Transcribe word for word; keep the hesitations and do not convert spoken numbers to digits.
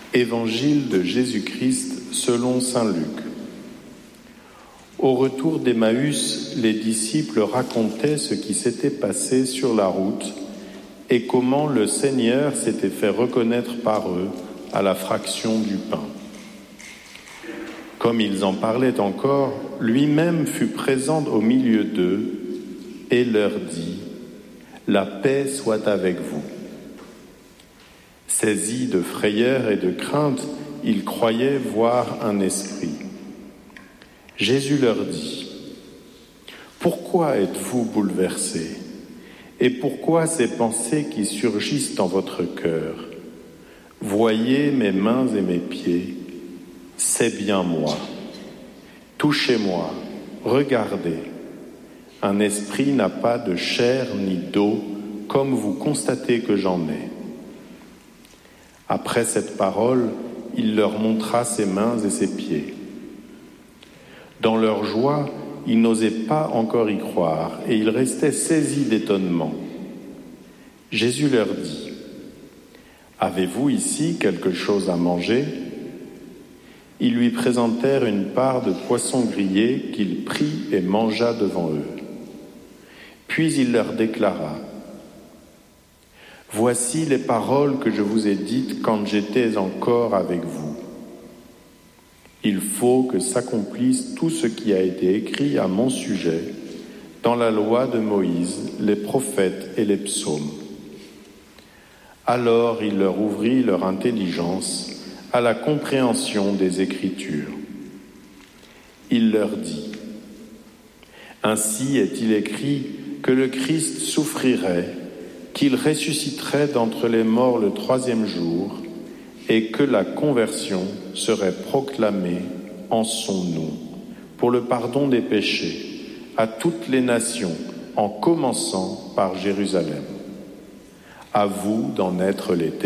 Évangile de Jésus-Christ selon saint Luc. Au retour d'Emmaüs, les disciples racontaient ce qui s'était passé sur la route et comment le Seigneur s'était fait reconnaître par eux à la fraction du pain. Comme ils en parlaient encore, lui-même fut présent au milieu d'eux et leur dit « La paix soit avec vous ». Saisis de frayeur et de crainte, ils croyaient voir un esprit. Jésus leur dit « Pourquoi êtes-vous bouleversés ? Et pourquoi ces pensées qui surgissent dans votre cœur ? Voyez mes mains et mes pieds, c'est bien moi. Touchez-moi, regardez. Un esprit n'a pas de chair ni d'eau, comme vous constatez que j'en ai. » Après cette parole, il leur montra ses mains et ses pieds. Dans leur joie, ils n'osaient pas encore y croire et ils restaient saisis d'étonnement. Jésus leur dit « Avez-vous ici quelque chose à manger ?» Ils lui présentèrent une part de poisson grillé qu'il prit et mangea devant eux. Puis il leur déclara « Voici les paroles que je vous ai dites quand j'étais encore avec vous. Il faut que s'accomplisse tout ce qui a été écrit à mon sujet dans la loi de Moïse, les prophètes et les psaumes. » Alors il leur ouvrit leur intelligence à la compréhension des Écritures. Il leur dit « Ainsi est-il écrit que le Christ souffrirait, qu'il ressusciterait d'entre les morts le troisième jour et que la conversion serait proclamée en son nom pour le pardon des péchés à toutes les nations, en commençant par Jérusalem. À vous d'en être les témoins. »